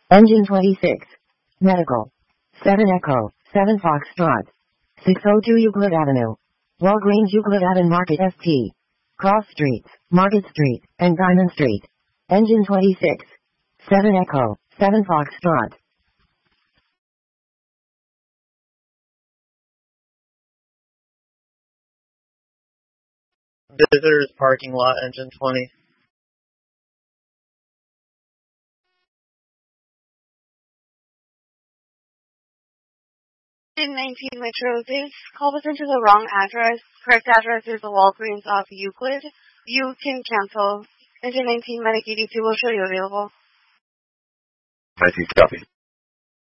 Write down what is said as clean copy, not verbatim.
Engine 26. Medical. 7 Echo, 7 Foxtrot. 602 Euclid Avenue. Walgreens Euclid Avenue Market ST. Cross Streets, Market Street, and Diamond Street. Engine 26. 7 Echo, 7 Foxtrot. Visitors parking lot, engine 20. In 19 Metro, this call was into the wrong address. Correct address is the Walgreens off Euclid. You can cancel. Engine 19, Medic 82 will show you available. 19, copy.